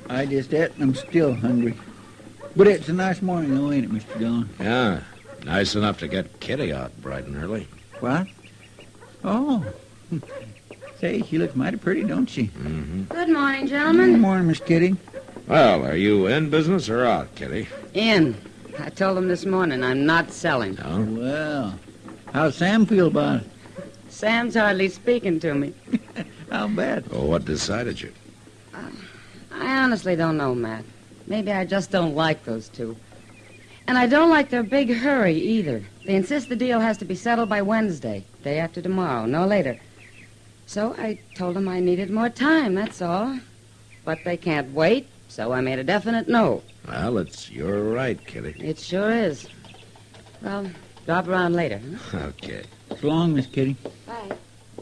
I just ate and I'm still hungry. But it's a nice morning, though, ain't it, Mr. Dillon? Yeah, nice enough to get Kitty out bright and early. What? Oh. Say, she looks mighty pretty, don't she? Mm-hmm. Good morning, Good gentlemen. morning, Miss Kitty. Well, are you in business or out, Kitty? In. I told them this morning I'm not selling. No? Well, how's Sam feel about it? Sam's hardly speaking to me. I'll bet. Well, what decided you? I honestly don't know, Matt. Maybe I just don't like those two. And I don't like their big hurry, either. They insist the deal has to be settled by Wednesday, day after tomorrow, no later. So I told them I needed more time, that's all. But they can't wait, so I made a definite no. Well, it's your right, Kitty. It sure is. Well, drop around later, huh? Okay. So long, Miss Kitty. Bye.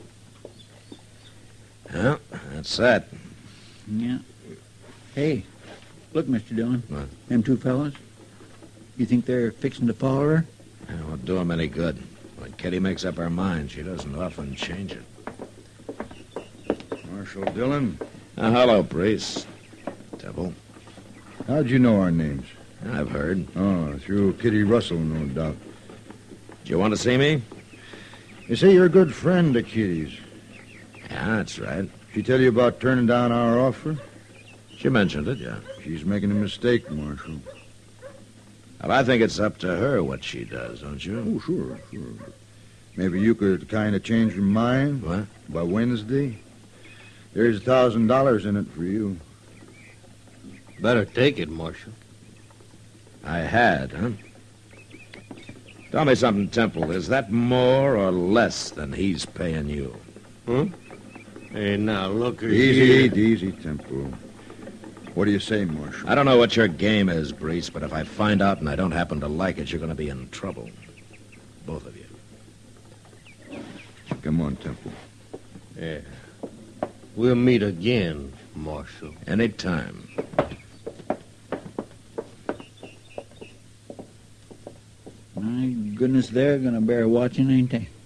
Well, that's that. Yeah. Hey, look, Mr. Dillon. What? Them two fellas. You think they're fixing to follow her? It won't do him any good. When Kitty makes up her mind, she doesn't often change it. Marshal Dillon, Hello, Priest. Temple. how'd you know our names? I've heard. Oh, through Kitty Russell, no doubt. Do you want to see me? You say you're a good friend of Kitty's. Yeah, that's right. She tell you about turning down our offer? She mentioned it, yeah. She's making a mistake, Marshal. Well, I think it's up to her what she does, don't you? Oh, sure. Maybe you could kind of change your mind What? by Wednesday. There's $1,000 in it for you. Better take it, Marshal. I had, huh? Tell me something, Temple. Is that more or less than he's paying you? Huh? Hey, now, look here. Easy, Temple. What do you say, Marshal? I don't know what your game is, Brees, but if I find out and I don't happen to like it, you're going to be in trouble. Both of you. Come on, Temple. Yeah. We'll meet again, Marshal. Anytime. My goodness, they're going to bear watching, ain't they?